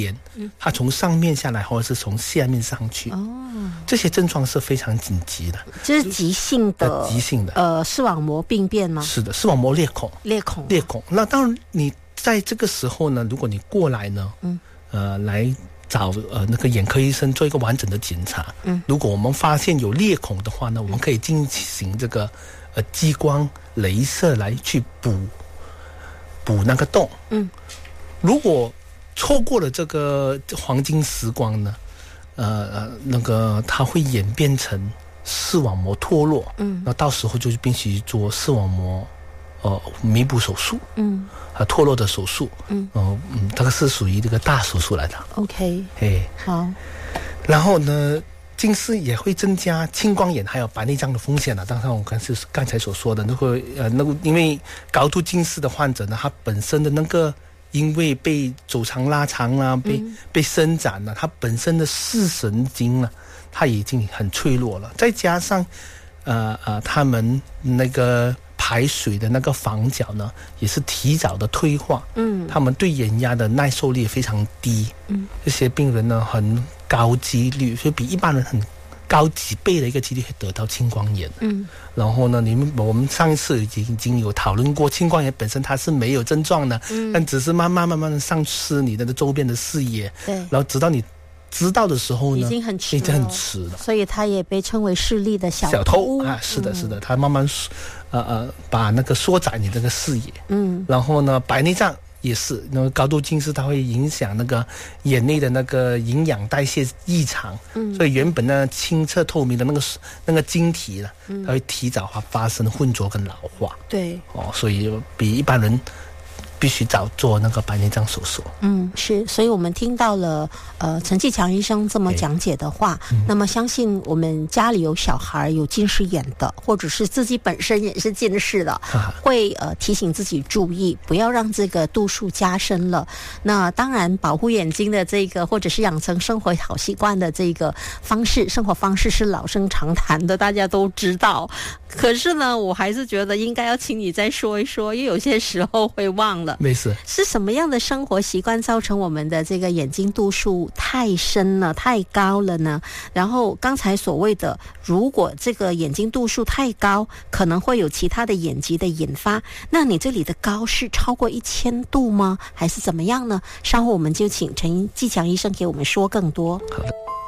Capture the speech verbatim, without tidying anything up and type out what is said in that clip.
炎，它从上面下来，或者是从下面上去。哦，这些症状是非常紧急的， 这是急性的， 呃、急性的呃视网膜病变吗？ 是的，视网膜裂孔， 裂孔， 裂孔。那当然，你在这个时候呢，如果你过来呢，嗯，呃，来找呃那个眼科医生做一个完整的检查。嗯，如果我们发现有裂孔的话呢，我们可以进行这个呃激光、雷射来去补补那个洞。嗯，如果错过了这个黄金时光呢，呃呃那个它会演变成视网膜脱落。嗯，那到时候就必须做视网膜呃弥补手术。嗯。啊，脱落的手术，嗯，哦，嗯，这个是属于这个大手术来的。 OK， 哎， 好。 然后呢，近视也会增加青光眼还有白内障的风险了。当然，我刚是刚才所说的那个呃，那个因为高度近视的患者呢，他本身的那个因为被走长拉长啊，被、嗯、被伸展了，他本身的视神经呢，他已经很脆弱了。再加上呃呃，他们那个排水的那个房角呢，也是提早的退化。嗯，他们对眼压的耐受力非常低。嗯，这些病人呢，很高几率，所以比一般人很高几倍的一个几率会得到青光眼。嗯，然后呢，你们我们上一次已经已经有讨论过，青光眼本身它是没有症状的，嗯，但只是慢慢慢慢的丧失你的周边的视野。对，然后直到你知道的时候呢， 已经很迟了， 已经很迟了。 所以它也被称为视力的小偷。 小偷啊，是的，是的，它慢慢呃呃把那个缩窄你这个视野。嗯，然后呢，白内障也是，那个高度近视它会影响那个眼内的那个营养代谢异常。嗯，所以原本呢清澈透明的那个那个晶体呢，嗯，它会提早发发生混浊跟老化。 对， 哦，所以比一般人必须早做那个白内障手术。 嗯，是，所以我们听到了呃陈继强医生这么讲解的话，嗯，那么相信我们家里有小孩有近视眼的，或者是自己本身也是近视的，啊，会呃提醒自己注意，不要让这个度数加深了。那当然，保护眼睛的这个或者是养成生活好习惯的这个方式，生活方式是老生常谈的，大家都知道。可是呢，我还是觉得应该要请你再说一说，因为有些时候会忘了。 没事。 是什么样的生活习惯造成我们的这个眼睛度数太深了、太高了呢？然后刚才所谓的，如果这个眼睛度数太高，可能会有其他的眼疾的引发。那你这里的高是超过一千度吗？还是怎么样呢？稍后我们就请陈继强医生给我们说更多。 好的。